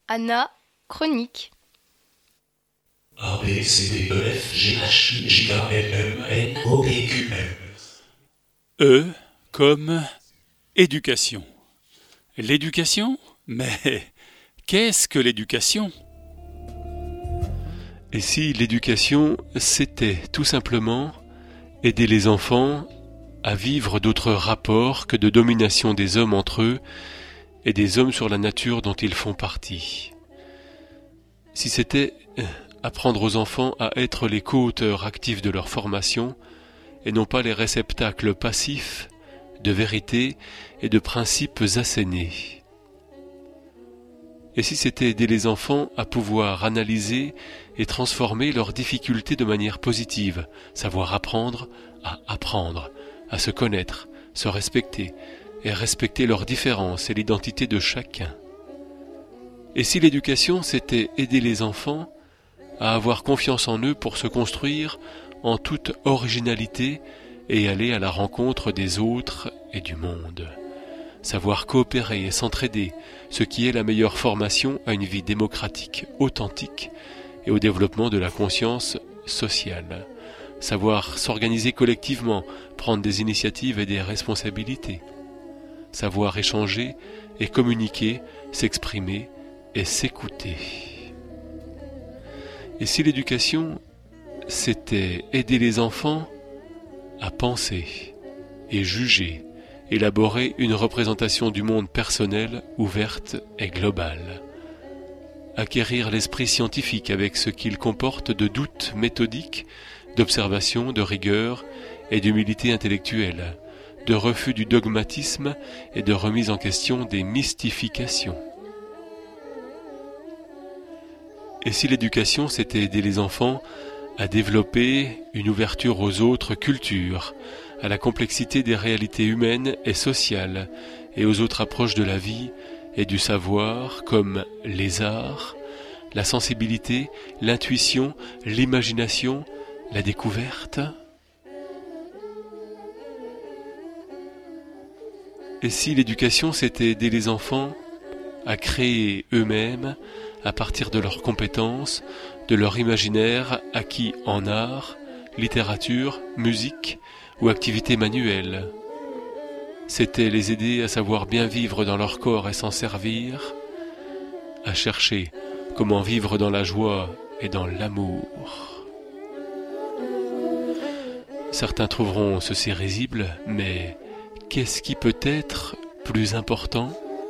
Anna, chronique. A, B, C, D, E, F, G, H, I, J, K, L, M, N, O, P, Q, R. E comme éducation. L'éducation? Mais qu'est-ce que l'éducation? Et si l'éducation, c'était tout simplement aider les enfants à vivre d'autres rapports que de domination des hommes entre eux et des hommes sur la nature dont ils font partie. Si c'était apprendre aux enfants à être les co-auteurs actifs de leur formation et non pas les réceptacles passifs de vérité et de principes assénés. Et si c'était aider les enfants à pouvoir analyser et transformer leurs difficultés de manière positive, savoir apprendre, à se connaître, se respecter et respecter leurs différences et l'identité de chacun. Et si l'éducation c'était aider les enfants à avoir confiance en eux pour se construire en toute originalité et aller à la rencontre des autres et du monde. Savoir coopérer et s'entraider, ce qui est la meilleure formation à une vie démocratique, authentique et au développement de la conscience sociale. Savoir s'organiser collectivement, prendre des initiatives et des responsabilités. Savoir échanger et communiquer, s'exprimer et s'écouter. Et si l'éducation, c'était aider les enfants à penser et juger, élaborer une représentation du monde personnel, ouverte et globale. Acquérir l'esprit scientifique avec ce qu'il comporte de doutes méthodiques, d'observation, de rigueur et d'humilité intellectuelle, de refus du dogmatisme et de remise en question des mystifications. Et si l'éducation, c'était aider les enfants à développer une ouverture aux autres cultures, à la complexité des réalités humaines et sociales, et aux autres approches de la vie et du savoir, comme les arts, la sensibilité, l'intuition, l'imagination, la découverte. Et si l'éducation, c'était aider les enfants à créer eux-mêmes, à partir de leurs compétences, de leur imaginaire acquis en art, littérature, musique ou activités manuelles. C'était les aider à savoir bien vivre dans leur corps et s'en servir, à chercher comment vivre dans la joie et dans l'amour. Certains trouveront ceci risible, mais qu'est-ce qui peut être plus important ?